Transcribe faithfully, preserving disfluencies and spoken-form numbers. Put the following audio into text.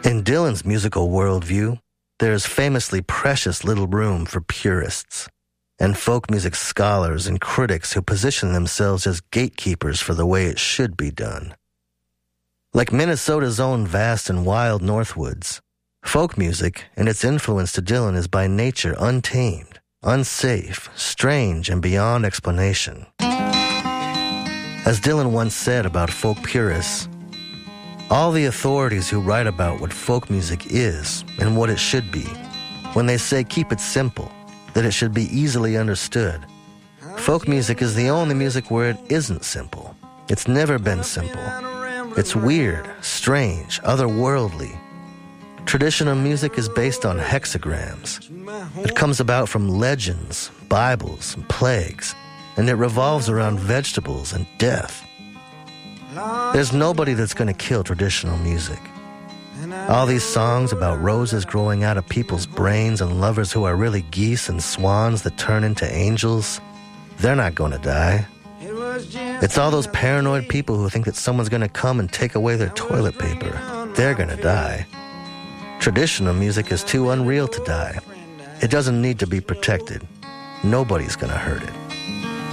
In Dylan's musical worldview, there is famously precious little room for purists and folk music scholars and critics who position themselves as gatekeepers for the way it should be done. Like Minnesota's own vast and wild Northwoods, folk music and its influence to Dylan is by nature untamed, unsafe, strange, and beyond explanation. As Dylan once said about folk purists, all the authorities who write about what folk music is and what it should be, when they say keep it simple, that it should be easily understood, folk music is the only music where it isn't simple. It's never been simple. It's weird, strange, otherworldly. Traditional music is based on hexagrams. It comes about from legends, Bibles, and plagues, and it revolves around vegetables and death. There's nobody that's going to kill traditional music. All these songs about roses growing out of people's brains and lovers who are really geese and swans that turn into angels, they're not going to die. It's all those paranoid people who think that someone's going to come and take away their toilet paper. They're going to die. Traditional music is too unreal to die. It doesn't need to be protected. Nobody's going to hurt it.